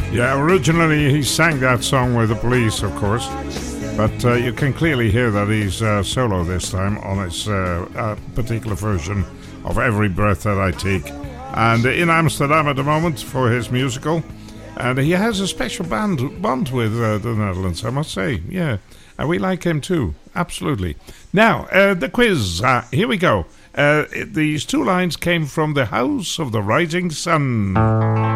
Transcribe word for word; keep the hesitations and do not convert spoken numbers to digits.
Yeah, originally he sang that song with the Police, of course, but uh, you can clearly hear that he's uh, solo this time on his uh, uh, particular version of Every Breath That I Take. And in Amsterdam at the moment for his musical, and he has a special band bond with uh, the Netherlands, I must say. Yeah, and we like him too, absolutely. Now, uh, the quiz. Uh, here we go. Uh, these two lines came from The House of the Rising Sun.